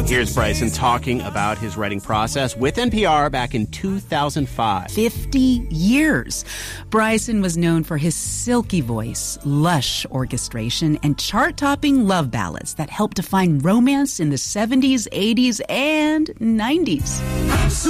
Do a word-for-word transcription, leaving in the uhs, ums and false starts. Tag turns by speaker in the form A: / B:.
A: Here's Bryson talking about his writing process with N P R back in two thousand five.
B: fifty years. Bryson was known for his silky voice, lush orchestration, and chart-topping love ballads that helped define romance in the seventies, eighties, and nineties.